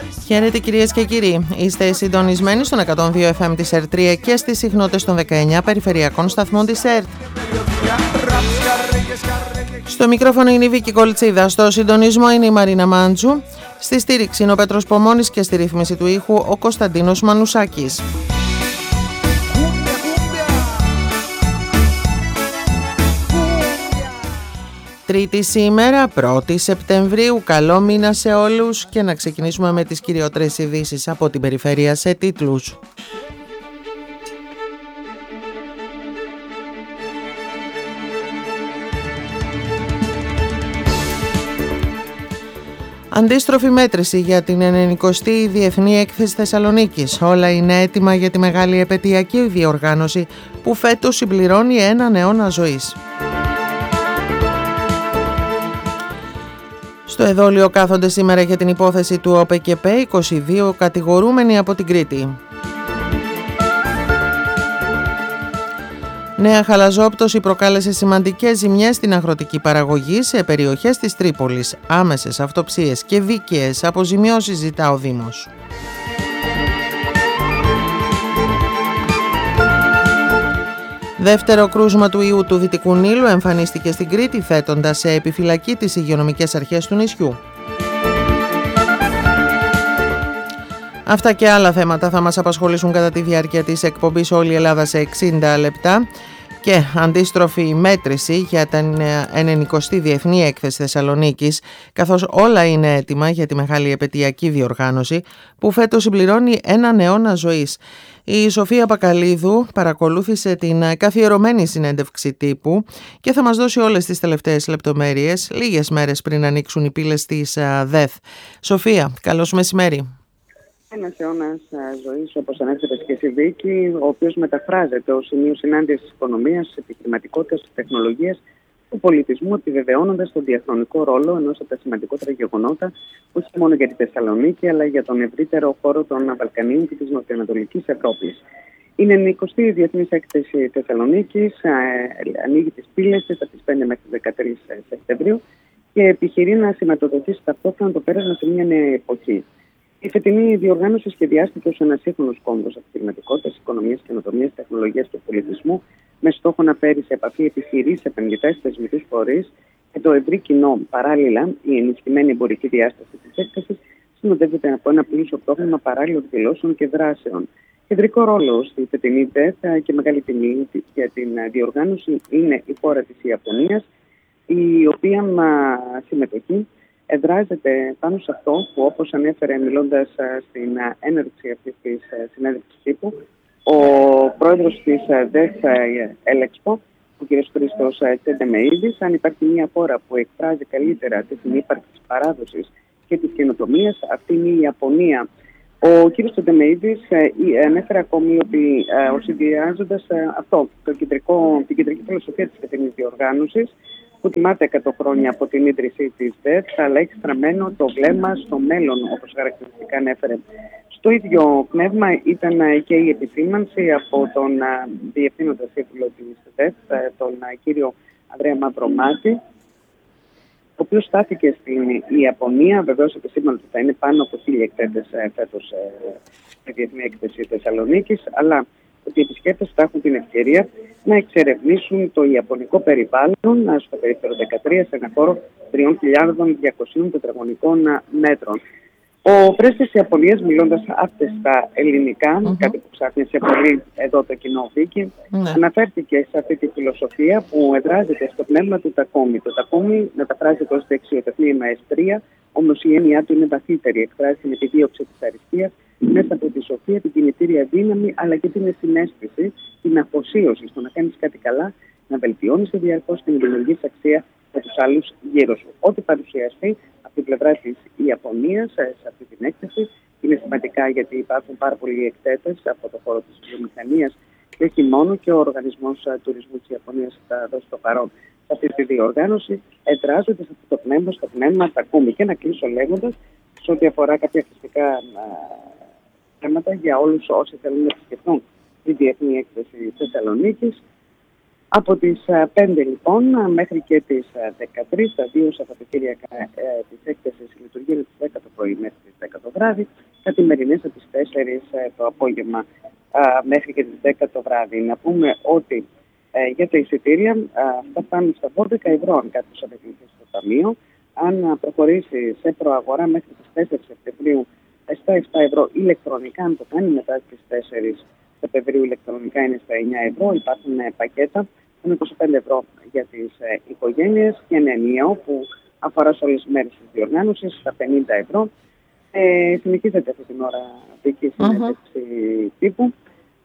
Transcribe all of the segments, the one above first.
Χαίρετε κυρίες και κύριοι, είστε συντονισμένοι στον 102 FM της ΕΡΤ3 και στις συχνότητες των 19 περιφερειακών σταθμών της ΕΡΤ. Στο μικρόφωνο είναι η Βίκη Κολτσίδα, στο συντονισμό είναι η Μαρίνα Μάντζου, στη στήριξη είναι ο Πέτρος Πομώνης και στη ρύθμιση του ήχου ο Κωνσταντίνος Μανουσάκης. Τρίτη σήμερα, 1η Σεπτεμβρίου. Καλό μήνα σε όλους και να ξεκινήσουμε με τις κυριότερες ειδήσεις από την περιφέρεια σε τίτλους. Αντίστροφη μέτρηση για την 90η Διεθνή Έκθεση Θεσσαλονίκης. Όλα είναι έτοιμα για τη μεγάλη επετειακή διοργάνωση που φέτος συμπληρώνει έναν αιώνα ζωής. Στο εδόλιο κάθονται σήμερα για την υπόθεση του ΟΠΕΚΕΠΕ 22 κατηγορούμενοι από την Κρήτη. Νέα χαλαζόπτωση προκάλεσε σημαντικές ζημιές στην αγροτική παραγωγή σε περιοχές της Τρίπολης. Άμεσες αυτοψίες και δίκαιες αποζημιώσεις ζητά ο Δήμος. Δεύτερο κρούσμα του ιού του Δυτικού Νείλου εμφανίστηκε στην Κρήτη, θέτοντας σε επιφυλακή τις υγειονομικές αρχές του νησιού. Αυτά και άλλα θέματα θα μας απασχολήσουν κατά τη διάρκεια της εκπομπής «Όλη η Ελλάδα σε 60 λεπτά» και αντίστροφη μέτρηση για την 90η Διεθνή Έκθεση Θεσσαλονίκης, καθώς όλα είναι έτοιμα για τη μεγάλη επετειακή διοργάνωση που φέτος συμπληρώνει έναν αιώνα ζωής. Η Σοφία Πακαλίδου παρακολούθησε την καθιερωμένη συνέντευξη τύπου και θα μας δώσει όλες τις τελευταίες λεπτομέρειες λίγες μέρες πριν ανοίξουν οι πύλες της ΔΕΘ. Σοφία, καλώς μεσημέρι. Ένας αιώνας ζωής, όπως ανέφερες και εσύ Βίκη, ο οποίος μεταφράζεται ως σημείο συνάντησης της οικονομίας, της επιχειρηματικότητας, της τεχνολογίας, του πολιτισμού, επιβεβαιώνοντας τον διαχρονικό ρόλο ενός από τα σημαντικότερα γεγονότα, όχι μόνο για τη Θεσσαλονίκη, αλλά για τον ευρύτερο χώρο των Βαλκανίων και της Νοτιοανατολικής Ευρώπης. Είναι η 20η Διεθνής Έκθεση Θεσσαλονίκης, ανοίγει τις πύλες από τις 5 μέχρι τις 13 Σεπτεμβρίου και επιχειρεί να σηματοδοτήσει ταυτόχρονα το πέρασμα σε μια νέα εποχή. Η φετινή διοργάνωση σχεδιάστηκε ως ένας σύγχρονος κόμβος επιχειρηματικότητας, οικονομίας, καινοτομίας, τεχνολογίας και πολιτισμού, με στόχο να φέρει σε επαφή επιχειρήσεις, επενδυτές, θεσμικούς φορείς και το ευρύ κοινό. Παράλληλα, η ενισχυμένη εμπορική διάσταση της έκθεσης συνοδεύεται από ένα πλούσιο πρόγραμμα παράλληλων δηλώσεων και δράσεων. Κεντρικό ρόλο στη φετινή ΔΕΘ και μεγάλη τιμή για την διοργάνωση είναι η χώρα της Ιαπωνίας, η οποία συμμετοχή εδράζεται πάνω σε αυτό που, όπως ανέφερε μιλώντας στην έναρξη αυτής της συνέντευξης τύπου, ο πρόεδρος της ΔΕΘ Ελεξπο, ο κ. Χρήστος Τσεντεμεΐδης, αν υπάρχει μια χώρα που εκφράζει καλύτερα την ύπαρξη της παράδοσης και της καινοτομίας, αυτή είναι η Ιαπωνία. Ο κ. Τσεντεμεΐδης ανέφερε ακόμη ότι συνδυάζοντας αυτό, την κεντρική φιλοσοφία της φετινής διοργάνωσης, που τιμάται 100 χρόνια από την ίδρυσή της ΔΕΘ, αλλά έχει στραμμένο το βλέμμα στο μέλλον, όπως χαρακτηριστικά ανέφερε. Στο ίδιο πνεύμα ήταν και η επισήμανση από τον διευθύνοντα σύμβουλο της ΔΕΘ, τον κύριο Ανδρέα Μαυρομάτη, ο οποίος στάθηκε στην Ιαπωνία. Βεβαίως επισήμανε ότι θα είναι πάνω από 1.000 εκτέτες φέτος στη Διεθνή Έκθεση Θεσσαλονίκης, αλλά ότι οι επισκέπτες θα έχουν την ευκαιρία να εξερευνήσουν το ιαπωνικό περιβάλλον στο περίπτερο 13 σε ένα χώρο 3.200 τετραγωνικών μέτρων. Ο πρέσβης της Ιαπωνίας, μιλώντας άπτεστα ελληνικά, κάτι που ψάχνει σε πολύ εδώ το κοινό Βίκη, αναφέρθηκε σε αυτή τη φιλοσοφία που εδράζεται στο πνεύμα του τακόμι. Το τακόμι μεταφράζεται ως δεξιοτεχνία μαεστρία, όμως η έννοιά του είναι βαθύτερη. Εκφράζει την επιδίωξη της αριστείας μέσα από τη σοφία, την κινητήρια δύναμη, αλλά και την συναίσθηση, την αφοσίωση στο να κάνεις κάτι καλά, να βελτιώνεις διαρκώς την δημιουργική αξία με τους άλλους γύρω σου. Ό,τι παρουσιαστεί από την πλευρά της Ιαπωνίας σε αυτή την έκθεση είναι σημαντικά, γιατί υπάρχουν πάρα πολλοί εκτέτες από το χώρο της βιομηχανίας και όχι μόνο, και ο Οργανισμός Τουρισμού της Ιαπωνίας θα δώσει το παρόν σε αυτή τη διοργάνωση, εδράζονται σε αυτό το πνεύμα, στο πνεύμα τακούμι. Και να κλείσω λέγοντας, σε ό,τι αφορά κάποια φυσικά θέματα για όλους όσοι θέλουν να επισκεφθούν τη Διεθνή Έκθεση Θεσσαλονίκης, Από τις 5 λοιπόν μέχρι και τις 13, τα 2 Σαββατοκύριακα της έκθεσης λειτουργεί από τις 10 το πρωί μέχρι τις 10 το βράδυ, καθημερινές από τις 4 το απόγευμα μέχρι και τις 10 το βράδυ. Να πούμε ότι για τα εισιτήρια αυτά φτάνουν στα 12 ευρώ αν κάποιος απαιτηθεί στο ταμείο. Αν προχωρήσει σε προαγορά μέχρι τις 4 Σεπτεμβρίου στα 7 ευρώ ηλεκτρονικά, αν το κάνει μετά τις 4 Σεπτεμβρίου ηλεκτρονικά είναι στα 9 ευρώ. Υπάρχουν πακέτα των 25 ευρώ για τις οικογένειες και ένα ενιαίο που αφορά σε όλες τις μέρες της διοργάνωσης στα 50 ευρώ. Συνεχίζεται αυτή την ώρα δική συνέντευξη τύπου.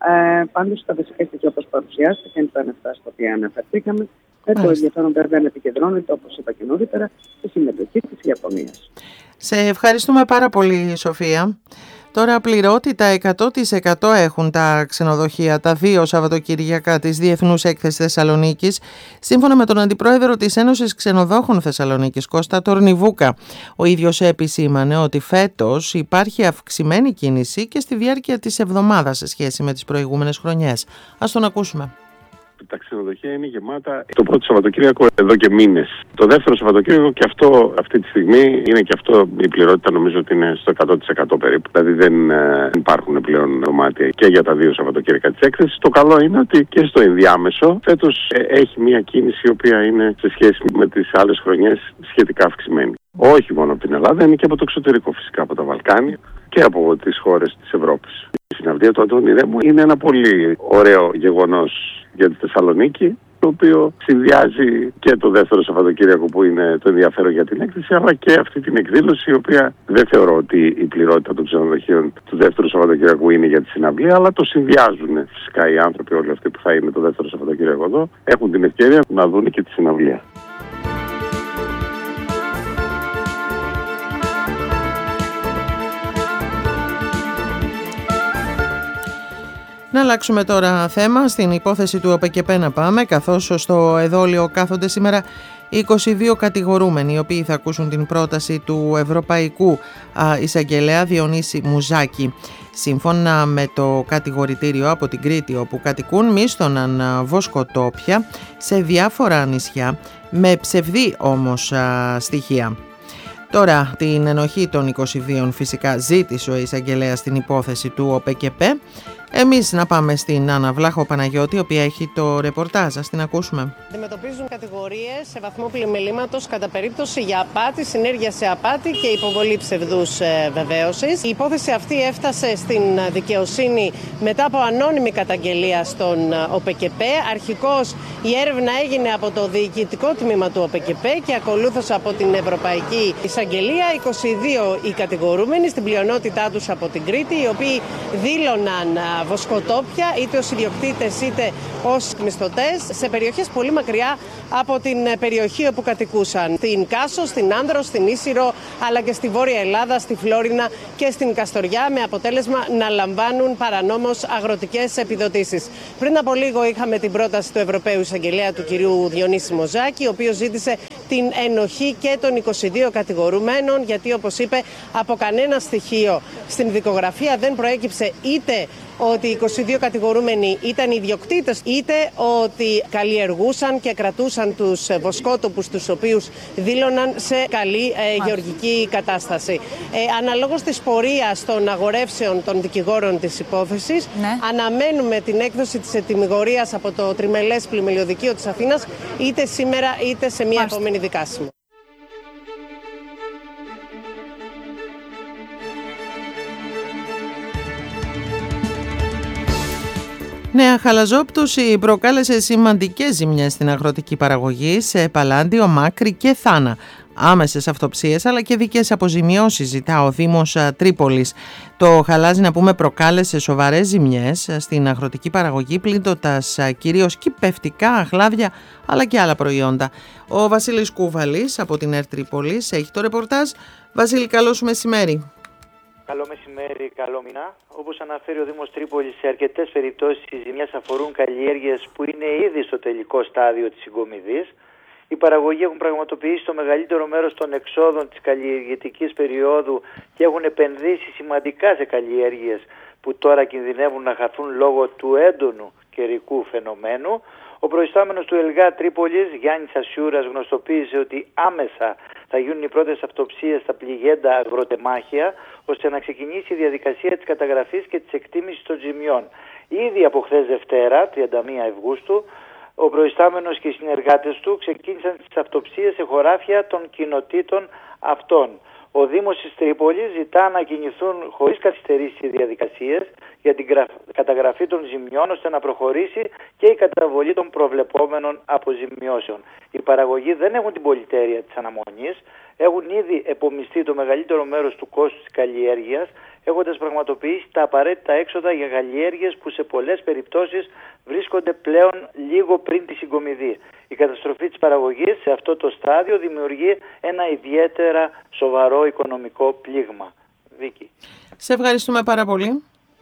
Πάντως τα βασικά στοιχεία όπως παρουσιάστηκαν ήταν αυτά στα οποία αναφερθήκαμε. Το ενδιαφέρον δεν επικεντρώνεται, όπως είπα και νωρίτερα, στη συμμετοχή της Ιαπωνίας. Σε ευχαριστούμε πάρα πολύ, Σοφία. Τώρα πληρότητα 100% έχουν τα ξενοδοχεία τα 2 Σαββατοκυριακά της Διεθνούς Έκθεσης Θεσσαλονίκης, σύμφωνα με τον Αντιπρόεδρο της Ένωσης Ξενοδόχων Θεσσαλονίκης, Κώστα Τορνιβούκα. Ο ίδιος επισήμανε ότι φέτος υπάρχει αυξημένη κίνηση και στη διάρκεια της εβδομάδας σε σχέση με τις προηγούμενες χρονιές. Ας τον ακούσουμε. Τα ξενοδοχεία είναι γεμάτα το πρώτο Σαββατοκύριακο εδώ και μήνες. Το δεύτερο Σαββατοκύριακο και αυτό αυτή τη στιγμή είναι και αυτό η πληρότητα νομίζω ότι είναι στο 100% περίπου. Δηλαδή δεν υπάρχουν πλέον δωμάτια και για τα 2 Σαββατοκύριακα της έκθεσης. Το καλό είναι ότι και στο ενδιάμεσο φέτος έχει μια κίνηση η οποία είναι σε σχέση με τις άλλες χρονιές σχετικά αυξημένη. Όχι μόνο από την Ελλάδα, είναι και από το εξωτερικό φυσικά, από τα Βαλκάνια και από τις χώρες της Ευρώπης. Η συναυλία του Αντώνη Ρέμου είναι ένα πολύ ωραίο γεγονός για τη Θεσσαλονίκη, το οποίο συνδυάζει και το δεύτερο Σαββατοκύριακο που είναι το ενδιαφέρον για την έκθεση, αλλά και αυτή την εκδήλωση, η οποία δεν θεωρώ ότι η πληρότητα των ξενοδοχείων του δεύτερου Σαββατοκύριακου είναι για τη συναυλία, αλλά το συνδυάζουν φυσικά οι άνθρωποι όλοι αυτοί που θα είναι το δεύτερο Σαββατοκύριακο εδώ, έχουν την ευκαιρία να δουν και τη συναυλία. Να αλλάξουμε τώρα θέμα. Στην υπόθεση του ΟΠΕΚΕΠΕ να πάμε, καθώς στο εδόλιο κάθονται σήμερα 22 κατηγορούμενοι, οι οποίοι θα ακούσουν την πρόταση του Ευρωπαϊκού Εισαγγελέα Διονύση Μουζάκη. Σύμφωνα με το κατηγορητήριο από την Κρήτη, όπου κατοικούν, μίσθωναν βοσκοτόπια σε διάφορα νησιά, με ψευδή όμως στοιχεία. Τώρα την ενοχή των 22 φυσικά ζήτησε ο εισαγγελέας στην υπόθεση του ΟΠΕΚΕΠΕ. Εμείς να πάμε στην Άννα Βλάχο Παναγιώτη, η οποία έχει το ρεπορτάζ. Ας την ακούσουμε. Αντιμετωπίζουν κατηγορίες σε βαθμό πλημελήματος κατά περίπτωση για απάτη, συνέργεια σε απάτη και υποβολή ψευδούς βεβαίωσης. Η υπόθεση αυτή έφτασε στην δικαιοσύνη μετά από ανώνυμη καταγγελία στον ΟΠΕΚΕΠΕ. Αρχικώς η έρευνα έγινε από το διοικητικό τμήμα του ΟΠΕΚΕΠΕ και ακολούθως από την Ευρωπαϊκή Εισαγγελία. 22 οι κατηγορούμενοι, στην πλειονότητά τους από την Κρήτη, οι οποίοι δήλωναν βοσκοτόπια είτε ως ιδιοκτήτες είτε ως μισθωτές σε περιοχές πολύ μακριά από την περιοχή όπου κατοικούσαν. Στην Κάσο, στην Άνδρο, στην Ίσυρο, αλλά και στη Βόρεια Ελλάδα, στη Φλόρινα και στην Καστοριά, με αποτέλεσμα να λαμβάνουν παρανόμως αγροτικές επιδοτήσεις. Πριν από λίγο είχαμε την πρόταση του Ευρωπαίου Εισαγγελέα, του κυρίου Διονύση Μουζάκη, ο οποίος ζήτησε την ενοχή και των 22 κατηγορουμένων, γιατί όπως είπε, από κανένα στοιχείο στην δικογραφία δεν προέκυψε είτε ότι οι 22 κατηγορούμενοι ήταν ιδιοκτήτες, είτε ότι καλλιεργούσαν και κρατούσαν τους βοσκότοπους τους οποίους δήλωναν σε καλή γεωργική κατάσταση. Αναλόγως της πορείας των αγορεύσεων των δικηγόρων της υπόθεσης, αναμένουμε την έκδοση της ετυμηγορίας από το Τριμελές Πλημελιωδικείο της Αθήνας, είτε σήμερα είτε σε μια επόμενη δικάσιμο. Νέα χαλαζόπτωση προκάλεσε σημαντικές ζημιές στην αγροτική παραγωγή σε Παλάντιο, Μάκρη και Θάνα. Άμεσες αυτοψίες αλλά και δικές αποζημιώσεις ζητά ο Δήμος Τρίπολης. Το χαλάζι, να πούμε, προκάλεσε σοβαρές ζημιές στην αγροτική παραγωγή, πλήττοντας κυρίως κυπευτικά, αχλάδια αλλά και άλλα προϊόντα. Ο Βασίλης Κούβαλης από την ΕΡΤ Τρίπολης έχει το ρεπορτάζ. Βασίλη, καλό σου μεσημέρι. Καλό μεσημέρι, καλό μήνα. Όπως αναφέρει ο Δήμος Τρίπολης, σε αρκετές περιπτώσεις οι ζημιές αφορούν καλλιέργειες που είναι ήδη στο τελικό στάδιο της συγκομιδής. Οι παραγωγοί έχουν πραγματοποιήσει το μεγαλύτερο μέρος των εξόδων της καλλιεργητικής περίοδου και έχουν επενδύσει σημαντικά σε καλλιέργειες που τώρα κινδυνεύουν να χαθούν λόγω του έντονου καιρικού φαινομένου. Ο προϊστάμενος του ΕΛΓΑ Τρίπολης, Γιάννης Ασιούρας, γνωστοποίησε ότι άμεσα θα γίνουν οι πρώτες αυτοψίες στα πληγέντα αγροτεμάχια, ώστε να ξεκινήσει η διαδικασία της καταγραφής και της εκτίμησης των ζημιών. Ήδη από χθες Δευτέρα, 31 Αυγούστου, ο προϊστάμενος και οι συνεργάτες του ξεκίνησαν τις αυτοψίες σε χωράφια των κοινοτήτων αυτών. Ο Δήμος της Τρίπολης ζητά να κινηθούν χωρίς καθυστερήσεις οι διαδικασίες για την καταγραφή των ζημιών, ώστε να προχωρήσει και η καταβολή των προβλεπόμενων αποζημιώσεων. Οι παραγωγοί δεν έχουν την πολυτέλεια της αναμονής, έχουν ήδη επομιστεί το μεγαλύτερο μέρος του κόστους της καλλιέργειας, έχοντας πραγματοποιήσει τα απαραίτητα έξοδα για καλλιέργειες που σε πολλές περιπτώσεις βρίσκονται πλέον λίγο πριν τη συγκομιδή. Η καταστροφή της παραγωγής σε αυτό το στάδιο δημιουργεί ένα ιδιαίτερα σοβαρό οικονομικό πλήγμα. Βίκη. Σε ευχαριστούμε πάρα πολύ.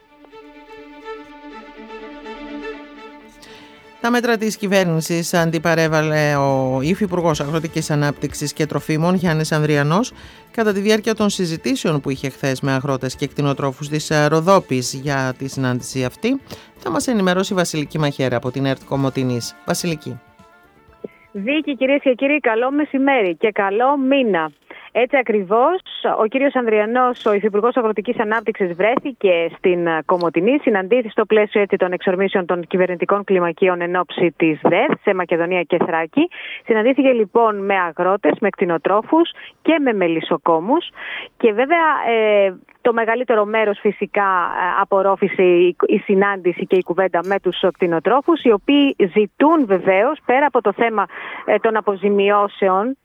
Τα μέτρα της κυβέρνησης αντιπαρέβαλε ο Υφυπουργός Αγροτικής Ανάπτυξης και Τροφίμων Γιάννης Ανδριανός κατά τη διάρκεια των συζητήσεων που είχε χθες με αγρότες και κτηνοτρόφους της Ροδόπης για τη συνάντηση αυτή. Θα μας ενημερώσει η Βασιλική Μαχέρα από την ΕΡΤ Κομοτηνής. Βασιλική. Βίκη, κυρίες και κύριοι, καλό μεσημέρι και καλό μήνα. Έτσι ακριβώς, ο κύριος Ανδριανός, ο Υφυπουργός Αγροτικής Ανάπτυξης, βρέθηκε στην Κομοτηνή, συναντήθη στο πλαίσιο των εξορμήσεων των κυβερνητικών κλιμακίων εν ώψη της ΔΕΘ σε Μακεδονία και Θράκη. Συναντήθηκε λοιπόν με αγρότες, με κτηνοτρόφους και με μελισσοκόμους και βέβαια το μεγαλύτερο μέρος φυσικά απορρόφησε η συνάντηση και η κουβέντα με τους κτηνοτρόφους, οι οποίοι ζητούν βεβαίως πέρα από το θέμα των αποζημιώσεων,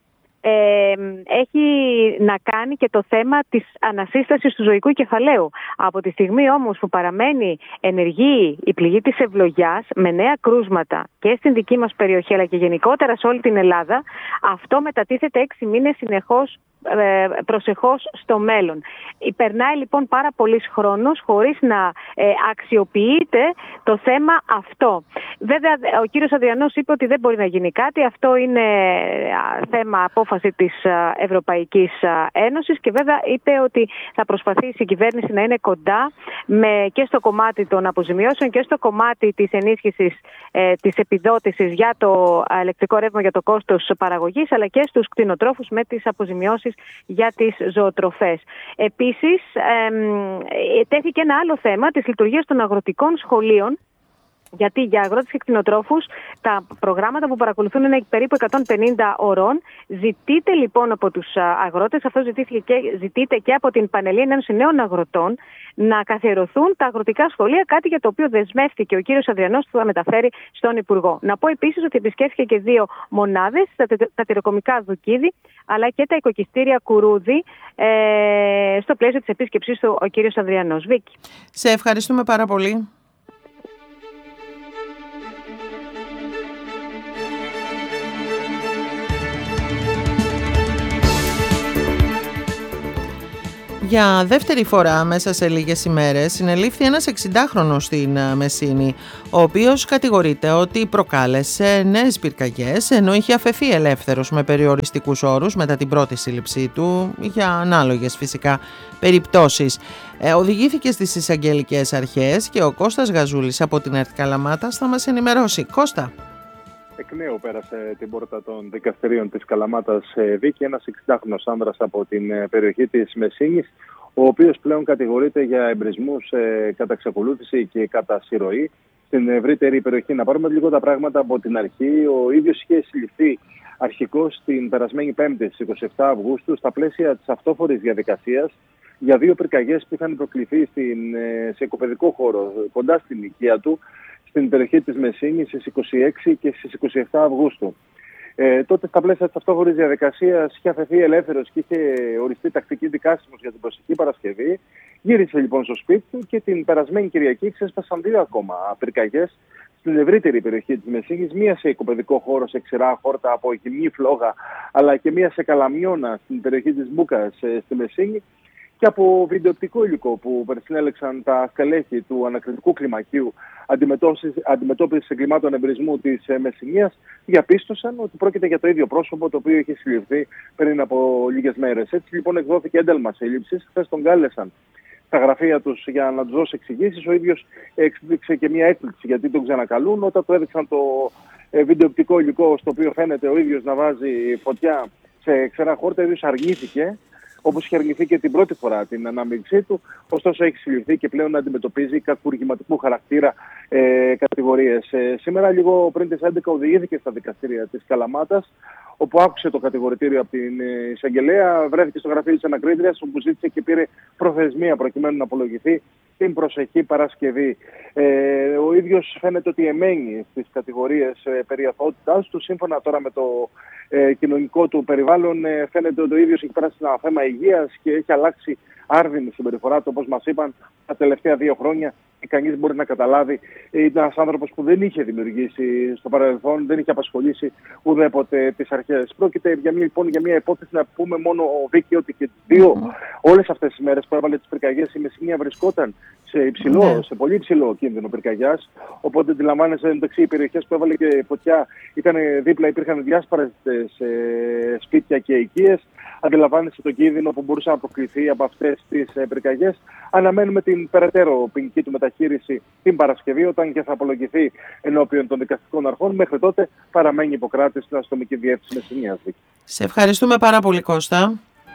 έχει να κάνει και το θέμα της ανασύστασης του ζωικού κεφαλαίου. Από τη στιγμή όμως που παραμένει ενεργή η πληγή της ευλογιάς με νέα κρούσματα και στην δική μας περιοχή αλλά και γενικότερα σε όλη την Ελλάδα, αυτό μετατίθεται 6 μήνες προσεχώς στο μέλλον. Περνάει λοιπόν πάρα πολύς χρόνος χωρίς να αξιοποιείται το θέμα αυτό. Βέβαια ο κύριος Ανδριανός είπε ότι δεν μπορεί να γίνει κάτι, αυτό είναι θέμα απόφαση της Ευρωπαϊκής Ένωσης και βέβαια είπε ότι θα προσπαθήσει η κυβέρνηση να είναι κοντά και στο κομμάτι των αποζημιώσεων και στο κομμάτι της ενίσχυσης της επιδότησης για το ηλεκτρικό ρεύμα για το κόστος παραγωγής, αλλά και στους κτηνοτρόφους με τις αποζημιώσεις για τις ζωοτροφές. Επίσης, τέθηκε ένα άλλο θέμα της λειτουργίας των αγροτικών σχολείων, γιατί για αγρότες και κτηνοτρόφους τα προγράμματα που παρακολουθούν είναι περίπου 150 ωρών. Ζητείται λοιπόν από τους αγρότες, αυτό ζητείται και από την Πανελλήνια Ένωση Νέων Αγροτών, να καθιερωθούν τα αγροτικά σχολεία, κάτι για το οποίο δεσμεύτηκε ο κύριος Ανδριανός που θα μεταφέρει στον Υπουργό. Να πω επίσης ότι επισκέφθηκε και 2 μονάδες, τα τυροκομικά Δουκίδη, αλλά και τα οικοκυστήρια Κουρούδη, στο πλαίσιο της επίσκεψής του ο κύριος Ανδριανός. Βίκη. Σε ευχαριστούμε πάρα πολύ. Για δεύτερη φορά μέσα σε λίγες ημέρες συνελήφθη ένας 60χρονος στην Μεσσήνη, ο οποίος κατηγορείται ότι προκάλεσε νέες πυρκαγιές ενώ είχε αφαιθεί ελεύθερος με περιοριστικούς όρους μετά την πρώτη σύλληψή του για ανάλογες φυσικά περιπτώσεις. Οδηγήθηκε στις εισαγγελικές αρχές και ο Κώστας Γαζούλης από την ΕΡΤ Καλαμάτας θα μας ενημερώσει. Κώστα. Εκ νέου πέρασε την πόρτα των δικαστηρίων της Καλαμάτας Βίκη ένας 60χρονος άνδρας από την περιοχή της Μεσσήνης, ο οποίος πλέον κατηγορείται για εμπρισμούς κατά εξακολούθηση και κατά συρροή στην ευρύτερη περιοχή. Να πάρουμε λίγο τα πράγματα από την αρχή. Ο ίδιος είχε συλληφθεί αρχικώς την περασμένη Πέμπτη στις 27 Αυγούστου στα πλαίσια της αυτόφορης διαδικασίας για 2 πυρκαγιές που είχαν προκληθεί σε οικοπαιδικό χώρο κοντά στην οικία του, στην περιοχή της Μεσσήνης στις 26 και στις 27 Αυγούστου. Τότε στα πλαίσια της αυτόφορης διαδικασίας είχε αφαιθεί ελεύθερος και είχε οριστεί τακτική δικάσιμος για την προσεχή Παρασκευή. Γύρισε λοιπόν στο σπίτι του και την περασμένη Κυριακή ξέσπασαν 2 ακόμα πυρκαγιές στην ευρύτερη περιοχή της Μεσσήνης, μία σε οικοπαιδικό χώρο σε ξηρά χόρτα από γυμνή φλόγα, αλλά και μία σε καλαμιώνα στην περιοχή της Μπούκας στη Μεσσήνη, και από βιντεοπτικό υλικό που περισυνέλεξαν τα στελέχη του ανακριτικού κλιμακίου αντιμετώπισης εγκλημάτων εμπρισμού της Μεσσηνίας, διαπίστωσαν ότι πρόκειται για το ίδιο πρόσωπο το οποίο είχε συλληφθεί πριν από λίγες μέρες. Έτσι λοιπόν εκδόθηκε ένταλμα σύλληψης. Χθες τον κάλεσαν στα γραφεία τους για να τους δώσει εξηγήσεις. Ο ίδιος εξήξε και μια έκπληξη γιατί τον ξανακαλούν. Όταν του έδειξαν το βιντεοπτικό υλικό, στο οποίο φαίνεται ο ίδιος να βάζει φωτιά σε ξερά χόρτα, ο ίδιος αρνήθηκε, όπως είχε αρνηθεί και την πρώτη φορά την ανάμειξή του. Ωστόσο έχει συλληφθεί και πλέον αντιμετωπίζει κακουργηματικού χαρακτήρα κατηγορίες. Σήμερα, λίγο πριν τις 11, οδηγήθηκε στα δικαστήρια της Καλαμάτας, όπου άκουσε το κατηγορητήριο από την εισαγγελέα, βρέθηκε στο γραφείο της ανακρίτριας, όπου ζήτησε και πήρε προθεσμία προκειμένου να απολογηθεί την προσεχή Παρασκευή. Ο ίδιος φαίνεται ότι εμένει στις κατηγορίες περί αθωότητάς του. Σύμφωνα τώρα με το κοινωνικό του περιβάλλον, φαίνεται ότι ο ίδιος έχει περάσει ένα θέμα υγείας και έχει αλλάξει άρδινη συμπεριφορά του, όπως μας είπαν, τα τελευταία 2 χρόνια. Κανείς μπορεί να καταλάβει. Ήταν ένας άνθρωπος που δεν είχε δημιουργήσει στο παρελθόν, δεν είχε απασχολήσει ουδέποτε τις αρχές. Πρόκειται για μια υπόθεση, να πούμε μόνο ο Βίκη, ότι και τις 2 όλες αυτές τις μέρες που έβαλε τις πυρκαγιές, η Μεσσηνία βρισκόταν σε πολύ υψηλό κίνδυνο πυρκαγιάς. Οπότε αντιλαμβάνεσαι, εντάξει, οι περιοχές που έβαλε και φωτιά ήταν δίπλα, υπήρχαν διάσπαρτες σπίτια και οικίες. Αντιλαμβάνεσαι τον κίνδυνο που μπορούσε να αποκλειθεί από αυτές τις πυρκαγιές. Αναμένουμε την περαιτέρω ποινική του μεταχείριση την Παρασκευή, όταν και θα απολογηθεί ενώπιον των δικαστικών αρχών. Μέχρι τότε παραμένει υποκράτηση στην αστυνομική διεύθυνση Μεσσηνίας. Σε ευχαριστούμε πάρα πολύ, Κώστα.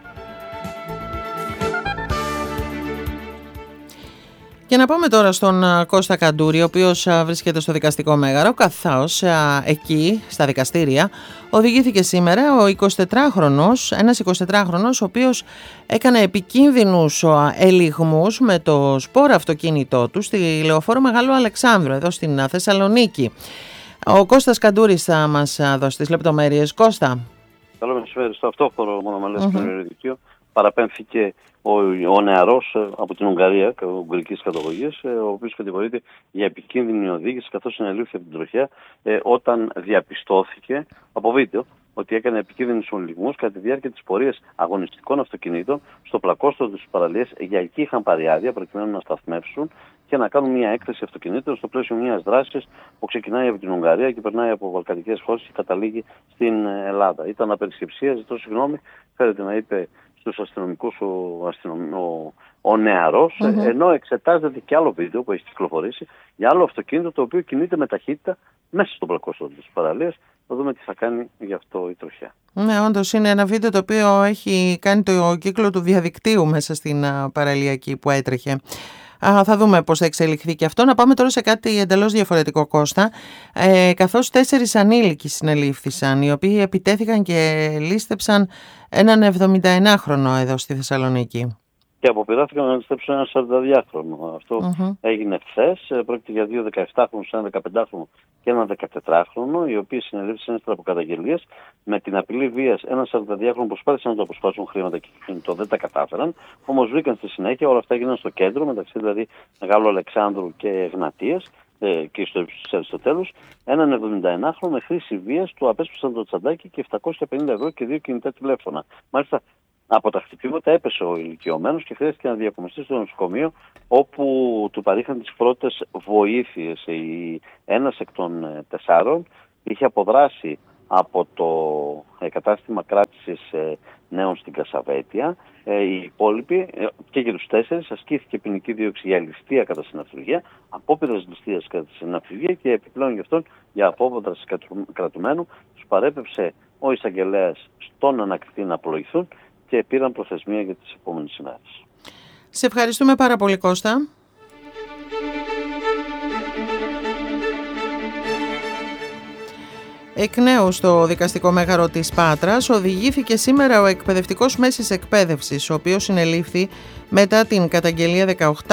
Και να πάμε τώρα στον Κώστα Καντούρη, ο οποίος βρίσκεται στο δικαστικό μέγαρο, καθώς εκεί στα δικαστήρια οδηγήθηκε σήμερα ο 24χρονος, ένας 24χρονος, ο οποίος έκανε επικίνδυνους ελιγμούς με το σπόρο αυτοκίνητό του στη Λεωφόρο Μεγάλου Αλεξάνδρου, εδώ στην Θεσσαλονίκη. Ο Κώστας Καντούρης θα μας δώσει τις λεπτομέρειες. Κώστα. Καλό μεσημέρι. Στο αυτόφορο μονομελές περιοδικείο παραπέμφθηκε ο νεαρός από την Ουγγαρία, ουγγρικής καταγωγής, ο οποίος κατηγορείται για επικίνδυνη οδήγηση, καθώς συνελήφθη από την τροχιά όταν διαπιστώθηκε από βίντεο ότι έκανε επικίνδυνους ολιγμούς κατά τη διάρκεια της πορείας αγωνιστικών αυτοκινήτων στο πλακόστρο της παραλίας. Για εκεί είχαν πάρει άδεια προκειμένου να σταθμεύσουν και να κάνουν μια έκθεση αυτοκινήτων στο πλαίσιο μιας δράσης που ξεκινάει από την Ουγγαρία και περνάει από βαλκανικές χώρες και καταλήγει στην Ελλάδα. Ήταν απερισκεψία, ζητώ συγγνώμη, φέρεται να είπε στους αστυνομικούς ο νεαρός, ενώ εξετάζεται και άλλο βίντεο που έχει κυκλοφορήσει για άλλο αυτοκίνητο το οποίο κινείται με ταχύτητα μέσα στο πλακόστρο της παραλίας. Θα δούμε τι θα κάνει γι' αυτό η τροχιά. Ναι, όντως είναι ένα βίντεο το οποίο έχει κάνει το κύκλο του διαδικτύου μέσα στην παραλία εκεί που έτρεχε. Θα δούμε πώς θα εξελιχθεί και αυτό. Να πάμε τώρα σε κάτι εντελώς διαφορετικό, Κώστα. Καθώς 4 ανήλικοι συνελήφθησαν, οι οποίοι επιτέθηκαν και λήστεψαν έναν 71χρονο εδώ στη Θεσσαλονίκη. Και αποπειράθηκαν να ληστέψουν ένα 42χρονο. Αυτό έγινε χθες. Πρόκειται για 2 17χρονους, ένα 15χρονο και ένα 14χρονο, οι οποίοι συνελήφθησαν ύστερα από καταγγελίες με την απειλή βίας. Ένα 42χρονο προσπάθησαν να το αποσπάσουν χρήματα και κινητό, δεν τα κατάφεραν. Όμως βρήκαν στη συνέχεια, όλα αυτά έγιναν στο κέντρο, μεταξύ δηλαδή Μεγάλου Αλεξάνδρου και Εγνατίας και στο τέλος, έναν 71χρονο με χρήση βίας του απέσπασαν το τσαντάκι και 750 ευρώ και 2 κινητά τηλέφωνα. Μάλιστα, από τα χτυπήματα έπεσε ο ηλικιωμένος και χρειάστηκε να διακομιστεί στο νοσοκομείο, όπου του παρήχαν τις πρώτες βοήθειες. Ένας εκ των 4 είχε αποδράσει από το κατάστημα κράτησης νέων στην Κασαβέτια. Οι υπόλοιποι και για τους 4 ασκήθηκε ποινική δίωξη για ληστεία κατά συναυθουργία, απόπειρας ληστείας κατά συναυθουργία και επιπλέον γι' αυτόν για απόδραση κρατουμένου. Τους παρέπεψε ο εισαγγελέας στον ανακριτή να απολογηθούν και πήραν προθεσμία για τις επόμενες ημέρες. Σε ευχαριστούμε πάρα πολύ, Κώστα. Εκ νέου στο δικαστικό μέγαρο της Πάτρας οδηγήθηκε σήμερα ο εκπαιδευτικός μέσης εκπαίδευσης, ο οποίος συνελήφθη μετά την καταγγελία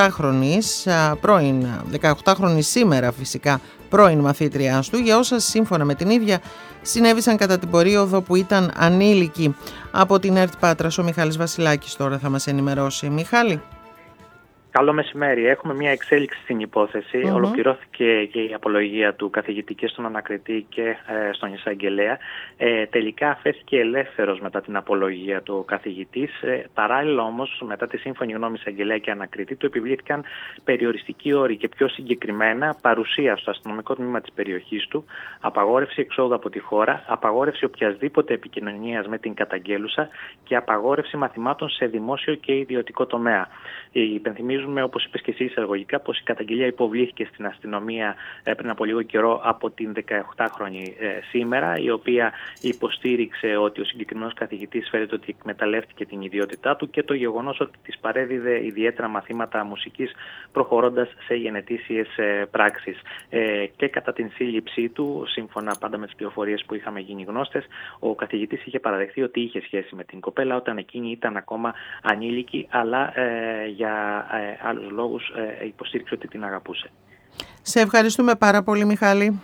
18χρονης σήμερα φυσικά πρώην μαθήτριάς του για όσα σύμφωνα με την ίδια συνέβησαν κατά την περίοδο που ήταν ανήλικη. Από την ΕΡΤ Πάτρας ο Μιχάλης Βασιλάκης τώρα θα μας ενημερώσει. Μιχάλη. Καλό μεσημέρι. Έχουμε μια εξέλιξη στην υπόθεση. Ολοκληρώθηκε και η απολογία του καθηγητή και στον ανακριτή και στον εισαγγελέα. Τελικά αφέθηκε ελεύθερος μετά την απολογία του καθηγητής. Παράλληλα όμως, μετά τη σύμφωνη γνώμη εισαγγελέα και ανακριτή, του επιβλήθηκαν περιοριστικοί όροι και πιο συγκεκριμένα παρουσία στο αστυνομικό τμήμα της περιοχής του, απαγόρευση εξόδου από τη χώρα, απαγόρευση οποιασδήποτε επικοινωνίας με την καταγγέλουσα και απαγόρευση μαθημάτων σε δημόσιο και ιδιωτικό τομέα. Υπενθυμίζουμε, όπως είπες και εσύ εισαγωγικά, πως η καταγγελία υποβλήθηκε στην αστυνομία πριν από λίγο καιρό από την 18χρονη σήμερα, η οποία υποστήριξε ότι ο συγκεκριμένος καθηγητής φέρεται ότι εκμεταλλεύτηκε την ιδιότητά του και το γεγονός ότι της παρέδιδε ιδιαίτερα μαθήματα μουσικής, προχωρώντας σε γενετήσιες πράξεις. Και κατά την σύλληψή του, σύμφωνα πάντα με τις πληροφορίες που είχαμε γίνει γνώστες, ο καθηγητής είχε παραδεχθεί ότι είχε σχέση με την κοπέλα όταν εκείνη ήταν ακόμα ανήλικη, αλλά για άλλους λόγους υποστήριξε ότι την αγαπούσε. Σε ευχαριστούμε πάρα πολύ, Μιχάλη.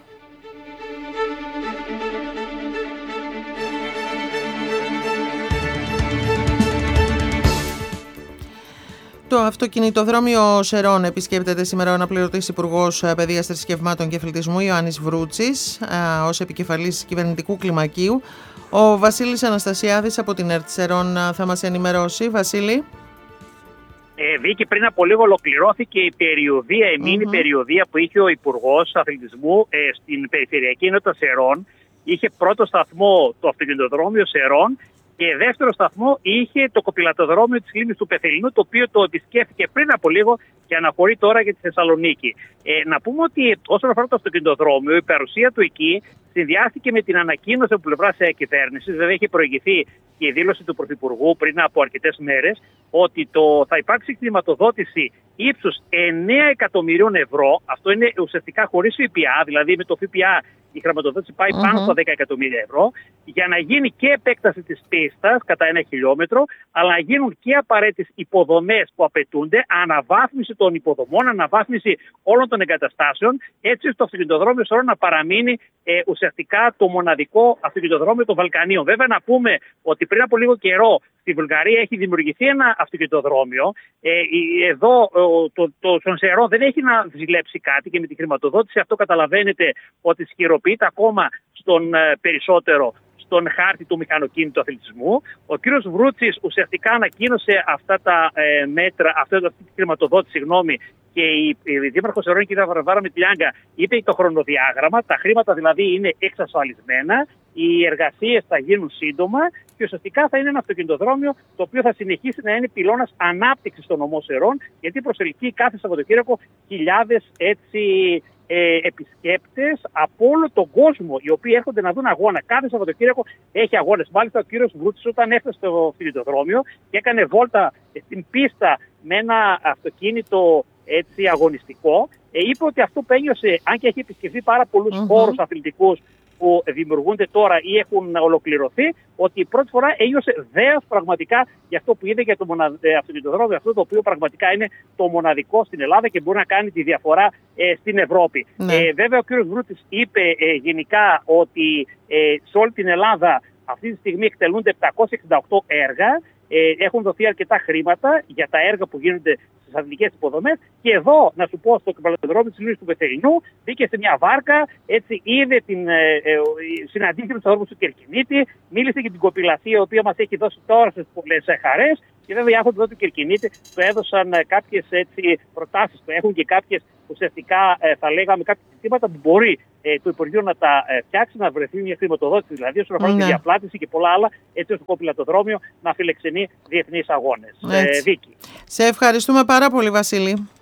Το αυτοκινητοδρόμιο Σερών επισκέπτεται σήμερα ο αναπληρωτής Υπουργός Παιδείας, Θρησκευμάτων και Αθλητισμού Ιωάννης Βρούτσης ως επικεφαλής κυβερνητικού κλιμακίου. Ο Βασίλης Αναστασιάδης από την ΕΡΤ Σερών θα μας ενημερώσει. Βασίλη. Βίκη, πριν από λίγο ολοκληρώθηκε η περιοδία, η μίνι περιοδία που είχε ο Υπουργός Αθλητισμού στην Περιφερειακή Ενότητα Σερών. Είχε πρώτο σταθμό το αυτοκινητοδρόμιο Σερών και δεύτερο σταθμό είχε το κοπηλατοδρόμιο της λίμνης του Πεθελινού, το οποίο το επισκέφθηκε πριν από λίγο και αναχωρεί τώρα για τη Θεσσαλονίκη. Να πούμε ότι όσον αφορά το αυτοκινητοδρόμιο, η παρουσία του εκεί συνδυάστηκε με την ανακοίνωση από πλευράς κυβέρνησης. Βέβαια, είχε προηγηθεί και η δήλωση του Πρωθυπουργού πριν από αρκετές μέρες ότι θα υπάρξει χρηματοδότηση ύψους 9 εκατομμυρίων ευρώ. Αυτό είναι ουσιαστικά χωρίς ΦΠΑ, δηλαδή με το ΦΠΑ η χρηματοδότηση πάει πάνω στα 10 εκατομμύρια ευρώ, για να γίνει και επέκταση της πίστας κατά 1 χιλιόμετρο, αλλά να γίνουν και απαραίτητες υποδομές που απαιτούνται, αναβάθμιση των υποδομών, αναβάθμιση όλων των εγκαταστάσεων, έτσι στο αυτοκινητοδρόμιο Σερών να παραμείνει ουσιαστικά το μοναδικό αυτοκινητοδρόμιο των Βαλκανίων. Βέβαια, να πούμε ότι πριν από λίγο καιρό στη Βουλγαρία έχει δημιουργηθεί ένα αυτοκινητοδρόμιο. Εδώ στον Σερών δεν έχει να ζηλέψει κάτι και με τη χρηματοδότηση αυτό καταλαβαίνετε ότι σκυροποιείται ακόμα περισσότερο στον χάρτη του μηχανοκίνητου αθλητισμού. Ο κύριος Βρούτσης ουσιαστικά ανακοίνωσε αυτά τα μέτρα, αυτή τη χρηματοδότηση, και η Δήμαρχος Σερών, η κυρία Βαρβάρα Μητλιάγκα, είπε το χρονοδιάγραμμα. Τα χρήματα δηλαδή είναι εξασφαλισμένα, οι εργασίες θα γίνουν σύντομα και ουσιαστικά θα είναι ένα αυτοκινητοδρόμιο το οποίο θα συνεχίσει να είναι πυλώνας ανάπτυξης στον νομό Σερών, γιατί προσελκύει κάθε Σαββατοκύριακο χιλιάδες επισκέπτες από όλο τον κόσμο, οι οποίοι έρχονται να δουν αγώνα. Κάθε Σαββατοκύριακο έχει αγώνες. Μάλιστα, ο κύριος Βρούτσης, όταν έφτασε στο αυτοκινητοδρόμιο και έκανε βόλτα στην πίστα με ένα αυτοκίνητο αγωνιστικό, είπε ότι αυτό που ένιωσε, αν και έχει επισκεφθεί πάρα πολλούς χώρους αθλητικούς που δημιουργούνται τώρα ή έχουν ολοκληρωθεί, ότι πρώτη φορά ένιωσε δέος πραγματικά για αυτό που είδε για το αυτοκινητοδρόμιο αυτό, το οποίο πραγματικά είναι το μοναδικό στην Ελλάδα και μπορεί να κάνει τη διαφορά στην Ευρώπη. Βέβαια, ο κ. Βρούτσης είπε γενικά ότι σε όλη την Ελλάδα αυτή τη στιγμή εκτελούνται 768 έργα. Έχουν δοθεί αρκετά χρήματα για τα έργα που γίνονται στις αθλητικές υποδομές. Και εδώ, να σου πω, στο κοπηλατοδρόμιο της λίμνης του Πεθερινού, μπήκε σε μια βάρκα, έτσι είδε συναντήθηκε με τους ανθρώπους του Κερκινίτη, μίλησε για την κοπηλασία, η οποία μας έχει δώσει τώρα σε πολλές χαρές. Και βέβαια οι άνθρωποι εδώ του Κερκινίτη του έδωσαν κάποιες προτάσεις που έχουν και κάποιες ουσιαστικά θα λέγαμε κάποια συστήματα που μπορεί το Υπουργείο να τα φτιάξει, να βρεθεί μια χρηματοδότηση, δηλαδή όσον αφορά τη διαπλάτηση και πολλά άλλα, έτσι ώστε το κοπηλατοδρόμιο να φιλεξενεί διεθνείς αγώνες. Βίκη. Σε ευχαριστούμε πάρα πολύ, Βασίλη.